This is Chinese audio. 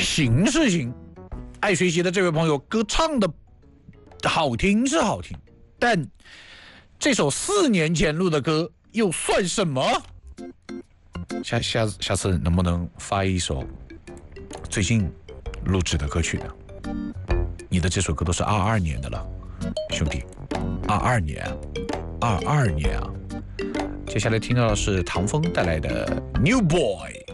行是行，爱学习的这位朋友，歌唱的好听是好听，但这首4年前录的歌又算什么？下次能不能发一首最近录制的歌曲呢？你的这首歌都是22年的了，兄弟，22年啊！接下来听到的是唐风带来的《New Boy》。